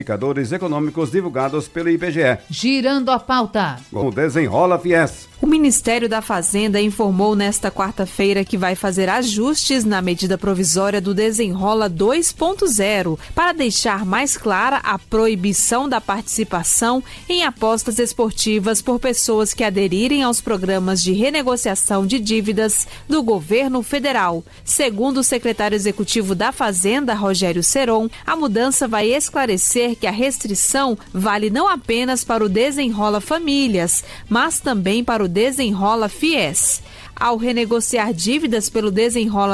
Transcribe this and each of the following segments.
Indicadores econômicos divulgados pelo IBGE. Girando a pauta. O Desenrola Fies. O Ministério da Fazenda informou nesta quarta-feira que vai fazer ajustes na medida provisória do Desenrola 2.0 para deixar mais clara a proibição da participação em apostas esportivas por pessoas que aderirem aos programas de renegociação de dívidas do governo federal. Segundo o secretário executivo da Fazenda, Rogério Seron, a mudança vai esclarecer que a restrição vale não apenas para o Desenrola Famílias, mas também para o Desenrola Fies. Ao renegociar dívidas pelo Desenrola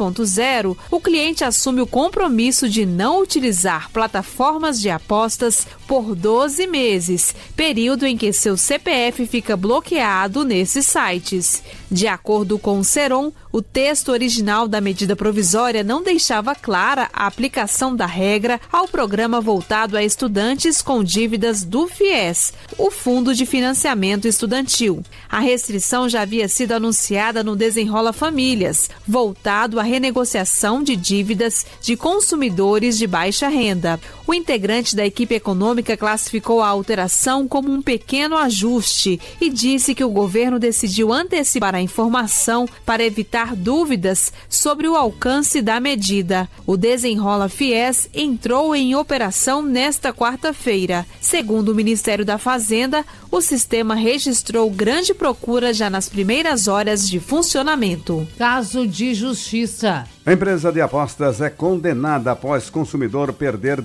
2.0, o cliente assume o compromisso de não utilizar plataformas de apostas por 12 meses, período em que seu CPF fica bloqueado nesses sites. De acordo com o Seron, o texto original da medida provisória não deixava clara a aplicação da regra ao programa voltado a estudantes com dívidas do FIES, o Fundo de Financiamento Estudantil. A restrição já havia sido anunciada no Desenrola Famílias, voltado à renegociação de dívidas de consumidores de baixa renda. O integrante da equipe econômica classificou a alteração como um pequeno ajuste e disse que o governo decidiu antecipar a informação para evitar dúvidas sobre o alcance da medida. O Desenrola Fies entrou em operação nesta quarta-feira. Segundo o Ministério da Fazenda, o sistema registrou grande procura já nas primeiras horas de funcionamento. Caso de justiça. A empresa de apostas é condenada após consumidor perder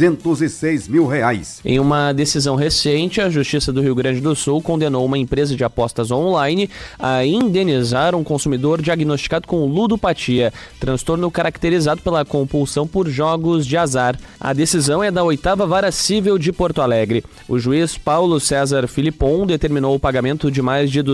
R$206 mil. Em uma decisão recente, a Justiça do Rio Grande do Sul condenou uma empresa de apostas online a indenizar um consumidor diagnosticado com ludopatia, transtorno caracterizado pela compulsão por jogos de azar. A decisão é da 8ª Vara Cível de Porto Alegre. O juiz Paulo César Filipon determinou o pagamento de mais de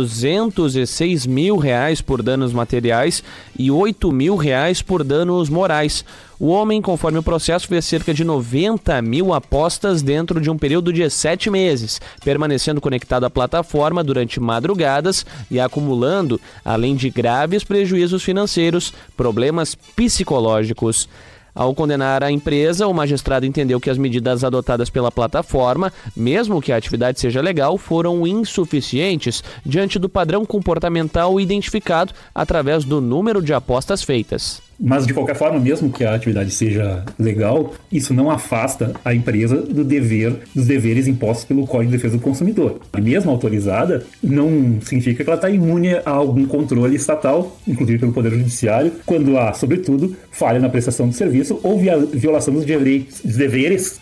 R$206 mil por danos materiais e R$8 mil por danos morais. O homem, conforme o processo, fez cerca de 90 mil apostas dentro de um período de 7 meses, permanecendo conectado à plataforma durante madrugadas e acumulando, além de graves prejuízos financeiros, problemas psicológicos. Ao condenar a empresa, o magistrado entendeu que as medidas adotadas pela plataforma, mesmo que a atividade seja legal, foram insuficientes diante do padrão comportamental identificado através do número de apostas feitas. Mas, de qualquer forma, mesmo que a atividade seja legal, isso não afasta a empresa dos deveres impostos pelo Código de Defesa do Consumidor. E mesmo autorizada, não significa que ela está imune a algum controle estatal, inclusive pelo Poder Judiciário, quando há, sobretudo, falha na prestação do serviço ou violação dos deveres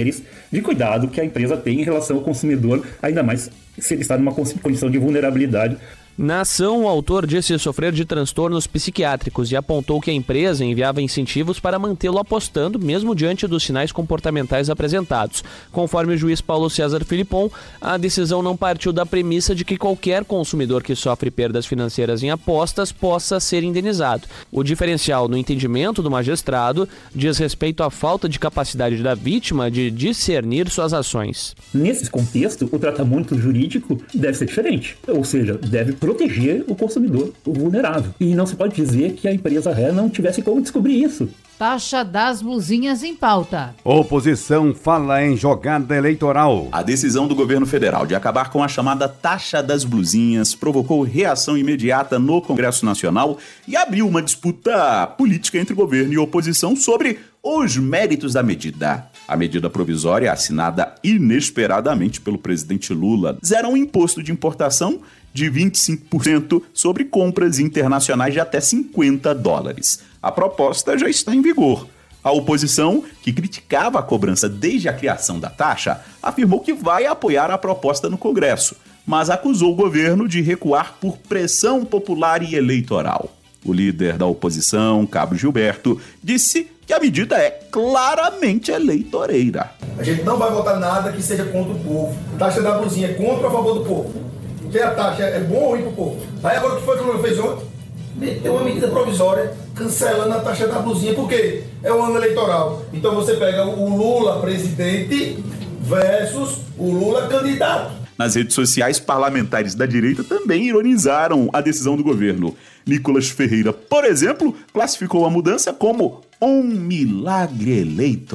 de cuidado que a empresa tem em relação ao consumidor, ainda mais se ele está numa condição de vulnerabilidade. Na ação, o autor disse sofrer de transtornos psiquiátricos e apontou que a empresa enviava incentivos para mantê-lo apostando, mesmo diante dos sinais comportamentais apresentados. Conforme o juiz Paulo César Filipon, a decisão não partiu da premissa de que qualquer consumidor que sofre perdas financeiras em apostas possa ser indenizado. O diferencial no entendimento do magistrado diz respeito à falta de capacidade da vítima de discernir suas ações. Nesse contexto, o tratamento jurídico deve ser diferente, ou seja, deve proteger o consumidor, o vulnerável. E não se pode dizer que a empresa ré não tivesse como descobrir isso. Taxa das blusinhas em pauta. Oposição fala em jogada eleitoral. A decisão do governo federal de acabar com a chamada taxa das blusinhas provocou reação imediata no Congresso Nacional e abriu uma disputa política entre governo e oposição sobre os méritos da medida. A medida provisória, assinada inesperadamente pelo presidente Lula, zera um imposto de importação de 25% sobre compras internacionais de até $50. A proposta já está em vigor. A oposição, que criticava a cobrança desde a criação da taxa, afirmou que vai apoiar a proposta no Congresso, mas acusou o governo de recuar por pressão popular e eleitoral. O líder da oposição, Cabo Gilberto, disse que a medida é claramente eleitoreira. A gente não vai votar nada que seja contra o povo. A taxa da blusinha é contra ou a favor do povo? Porque a taxa é boa ou ruim para o povo? Aí agora o que foi que o Lula fez ontem? Meteu uma medida provisória cancelando a taxa da blusinha. Por quê? É um ano eleitoral. Então você pega o Lula presidente versus o Lula candidato. Nas redes sociais, parlamentares da direita também ironizaram a decisão do governo. Nicolas Ferreira, por exemplo, classificou a mudança como um milagre eleitoral.